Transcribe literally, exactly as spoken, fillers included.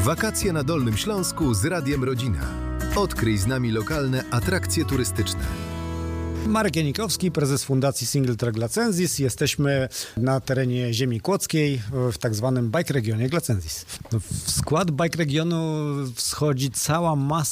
Wakacje na Dolnym Śląsku z Radiem Rodzina. Odkryj z nami lokalne atrakcje turystyczne. Marek Janikowski, prezes Fundacji Single Track Glacensis. Jesteśmy na terenie ziemi kłodzkiej, w tak zwanym bike regionie Glacensis. W skład bike regionu wschodzi cała masa